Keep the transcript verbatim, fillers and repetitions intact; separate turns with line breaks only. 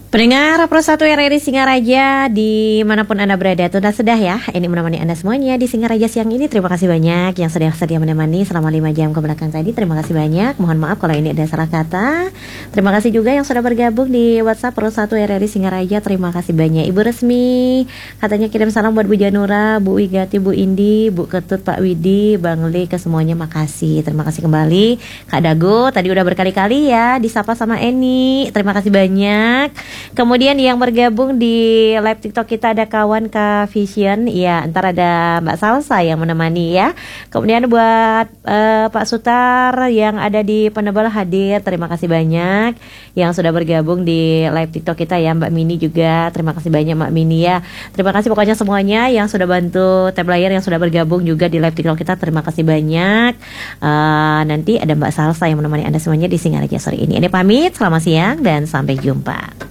Pendengar Pro satu R R I Singaraja dimanapun Anda berada, tunda sedah ya. Ini menemani Anda semuanya di Singaraja siang ini. Terima kasih banyak yang sudah sedia menemani selama lima jam ke belakang tadi. Terima kasih banyak. Mohon maaf kalau ini ada salah kata. Terima kasih juga yang sudah bergabung di WhatsApp Pro satu R R I Singaraja. Terima kasih banyak. Ibu Resmi katanya kirim salam buat Bu Janura, Bu Wigati, Bu Indi, Bu Ketut, Pak Widi, Bang Li, ke semuanya makasih. Terima kasih kembali. Kak Dago tadi udah berkali-kali ya disapa sama Eni. Terima kasih banyak. Kemudian yang bergabung di live TikTok kita ada kawan Kak Vision, ya, ntar ada Mbak Salsa yang menemani ya. Kemudian buat uh, Pak Sutar yang ada di Penebel hadir, terima kasih banyak yang sudah bergabung di live TikTok kita ya. Mbak Mini juga, terima kasih banyak Mbak Mini ya. Terima kasih pokoknya semuanya yang sudah bantu tab layar yang sudah bergabung juga di live TikTok kita, terima kasih banyak. Uh, nanti ada Mbak Salsa yang menemani Anda semuanya di Singaraja sore ini. Ini pamit, selamat siang dan sampai jumpa.